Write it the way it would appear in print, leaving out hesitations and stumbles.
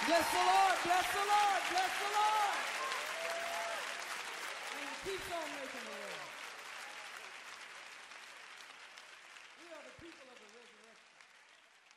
Bless the Lord, bless the Lord, bless the Lord. And He keeps on making the way. We are the people of the